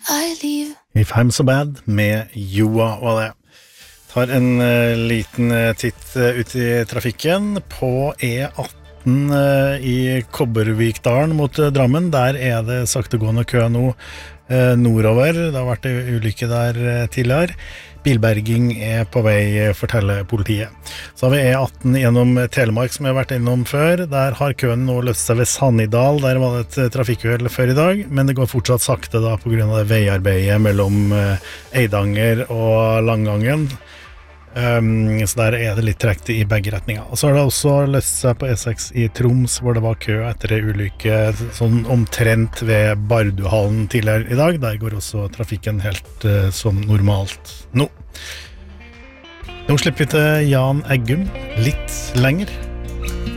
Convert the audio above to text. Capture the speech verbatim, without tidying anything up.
I leave. If I'm so bad med Joa og det. Tar en uh, liten uh, titt uh, ut i trafikken på E atten uh, i Kobbervikdalen mot uh, Drammen. Der er det saktegående kø nå uh, nordover. Det har vært en ulykke der uh, tidligere. Bilberging er på vei, forteller politiet. Så har vi E atten gjennom Telemark som jeg har vært innom før. Der har køen nå løst seg ved Sannidal. Der var det et trafikkuhell før i dag, men det går fortsatt sakte da på grunn av det veiarbeidet mellom Eidanger og Langangen. Um, så der er det litt trekt i begge retninger. Og så har det også løst seg på E seks i Troms, hvor det var kø etter en ulykke sånn omtrent ved Barduhallen tidligere i dag. Der går også trafikken helt uh, som normalt nå. Nå slipper vi til Jan Eggum litt lenger.